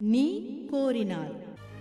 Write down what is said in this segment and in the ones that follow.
நீ கோரினாய்.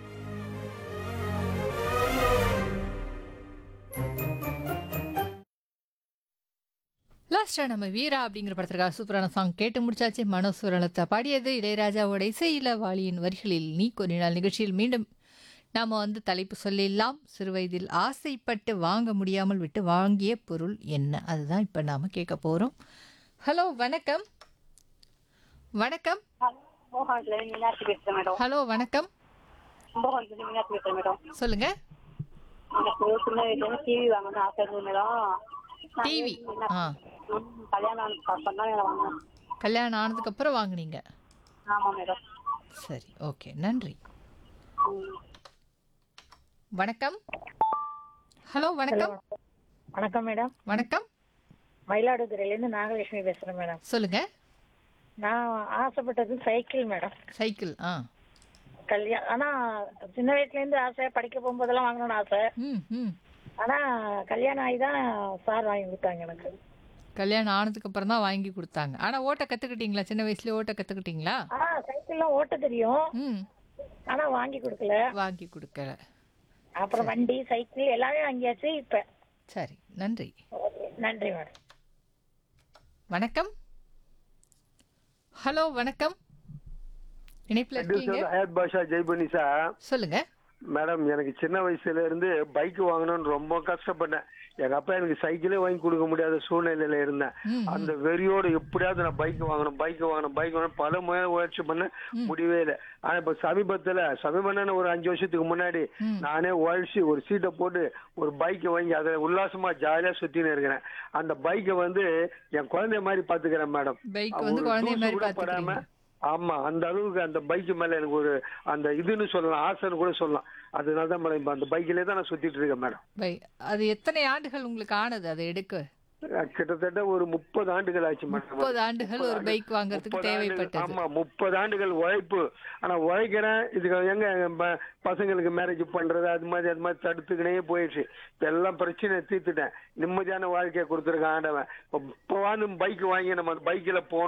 லாஸ்டா நம்ம வீரா அப்படிங்கிற படத்திற்காக சூப்பரான சாங் கேட்டு முடிச்சாச்சு. மனோசுரலத்தை பாடியது இளையராஜாவோட இசையில வாலியின் வரிகளில் நீ கொஞ்ச நிகழ்ச்சியில் மீண்டும் நாம தலைப்பு சொல்லிடலாம். சிறுவயதில் ஆசைப்பட்டு வாங்க முடியாமல் விட்டு வாங்கிய பொருள் என்ன, அதுதான் இப்ப நாம கேட்க போறோம். ஹலோ வணக்கம். வணக்கம். கும்பகோணத்துலேருந்து மீனாட்சி பேசுகிறேன் மேடம். ஹலோ வணக்கம். கும்பகோணத்துலேருந்து மீனாட்சி பேசுகிறேன் மேடம். சொல்லுங்க. எனக்கு சின்ன வயசுலேருந்து டிவி வாங்கணும்னு ஆசை இருந்தது மேடம். நான் டிவி. ஆ, கல்யாணம் ஆனதுக்கு அப்புறம் தான் வாங்கினேன். கல்யாணம் ஆனதுக்கு அப்புறம் வாங்குனீங்க. ஆமாம் மேடம். சரி, ஓகே, நன்றி. ம். வணக்கம். ஹலோ வணக்கம். வணக்கம் மேடம். வணக்கம். மயிலாடுதுறையிலேருந்து நாகலட்சுமி பேசுகிறேன் மேடம். சொல்லுங்க. நான் ஆசைப்பட்டது சைக்கிள் மேடம். சைக்கிள். ஆ. கல்யாணம் ஆனால் சின்ன வயசுலேருந்து ஆசை, படிக்க போகும்போதெல்லாம் வாங்கணும்னு ஆசை. ம் ம் ஆனால் கல்யாணம் ஆகி தான் சார் வாங்கி கொடுத்தாங்க எனக்கு. கல்யாணம் ஆனதுக்கு அப்புறம் தான் வாங்கி கொடுத்தாங்க. ஆனா ஓட்ட கத்துக்கிட்டீங்களா? சின்ன வயசுல ஓட்ட கத்துக்கிட்டீங்களா? சைக்கிள்லாம் ஓட்ட தெரியும், ம். ஆனால் வாங்கி கொடுக்கல. வாங்கி கொடுக்கல. அப்புறம் வண்டி சைக்கிள் எல்லாமே வாங்கியாச்சு இப்போ. சரி, நன்றி. நன்றி மேடம். வணக்கம். ஹலோ வணக்கம். இணைப்புல இருக்கீங்க. ஹயத் பாஷா ஜெய்பனிசா. சொல்லுங்க. மேடம், எனக்கு சின்ன வயசுல இருந்து பைக் வாங்கணும்னு ரொம்ப கஷ்டப்பட்டேன். எங்க அப்பா எனக்கு சைக்கிளே வாங்கி கொடுக்க முடியாத சூழ்நிலையில இருந்தேன். அந்த வெறியோடு எப்படியாவது நான் பைக் வாங்கணும் பல முயற்சி பண்ண முடியவே இல்லை. ஆனா இப்ப சமீபத்துல ஒரு 5 வருஷத்துக்கு முன்னாடி நானே உழைச்சி ஒரு சீட்டை போட்டு ஒரு பைக்கை வாங்கி அதை உல்லாசமா ஜாலியா சுத்தின்னு இருக்கிறேன். அந்த பைக்கை என் குழந்தை மாதிரி பாத்துக்கிறேன் மேடம். பைக் குழந்தை மாதிரி பாத்துக்கிறீங்க. ஆமா, அந்த அளவுக்கு அந்த பைக்கு மேல எனக்கு ஒரு அந்த இதுன்னு சொல்லலாம், ஆசைன்னு கூட சொல்லலாம். அதனாலதான் மேடம் இப்ப அந்த பைக்கிலே தான் நான் சுத்திட்டு இருக்கேன் மேடம். அது எத்தனை ஆண்டுகள் உங்களுக்கு ஆனது அதை எடுக்க? கிட்டத்தட்ட ஒரு 30 ஆண்டுகள் ஆச்சு மேடம். 30 ஆண்டுகள் ஒரு பைக் வாங்குறதுக்கு தேவைப்பட்டது. ஆமா, 30 ஆண்டுகள் உழைப்பு. ஆனா உழைக்கிறேன், இதுக்கு எங்க பசங்களுக்கு மேரேஜ் பண்றது அது மாதிரி தடுத்துக்கினே போயிடுச்சு. எல்லாம் பிரச்சனை தீர்த்துட்டேன், நிம்மதியான வாழ்க்கையை கொடுத்துருக்கேன் ஆண்டவன். இப்போ பைக் வாங்கி நம்ம பைக்கில போனோம்.